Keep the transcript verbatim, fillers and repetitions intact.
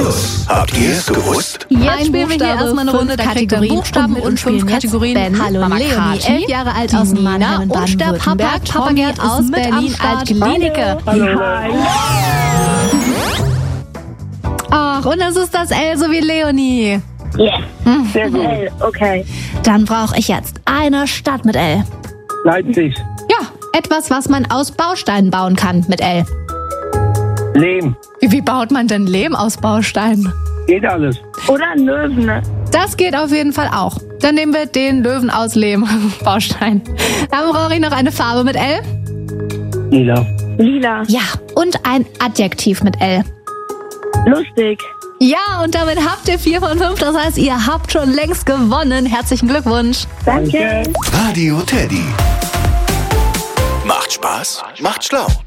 Plus. Habt ihr es gewusst? Jetzt Ein spielen wir hier Buchstabe, erstmal eine fünf Runde, da kriegt ihr Kategorien Buchstaben und und fünf spielen jetzt Kategorien. Ben. Hallo Mama Leonie, Kathi, elf Jahre alt die aus Nina Mannheim in und der Papa, Baden-Württemberg, Papa Tommy Gerd aus aus Berlin, Berlin, Alt-Glienicke. Ach, und das ist das L, so wie Leonie. Yes. Sehr gut. L, okay. Dann brauche ich jetzt eine Stadt mit L. Leipzig. Ja, etwas, was man aus Bausteinen bauen kann mit L. Lehm. Wie, wie baut man denn Lehm aus Bausteinen? Geht alles. Oder ein Löwen. Ne? Das geht auf jeden Fall auch. Dann nehmen wir den Löwen aus Lehm, Baustein. Dann brauche ich noch eine Farbe mit L. Lila. Lila. Ja, und ein Adjektiv mit L. Lustig. Ja, und damit habt ihr vier von fünf. Das heißt, ihr habt schon längst gewonnen. Herzlichen Glückwunsch. Danke. Radio Teddy. Macht Spaß, macht schlau.